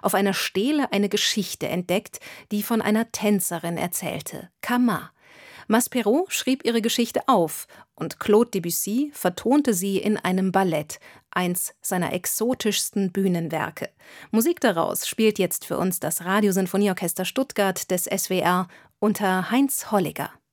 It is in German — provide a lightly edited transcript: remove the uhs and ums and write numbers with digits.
auf einer Stele eine Geschichte entdeckt, die von einer Tänzerin erzählte, Kama. Maspero schrieb ihre Geschichte auf und Claude Debussy vertonte sie in einem Ballett, eins seiner exotischsten Bühnenwerke. Musik daraus spielt jetzt für uns das Radiosinfonieorchester Stuttgart des SWR unter Heinz Holliger.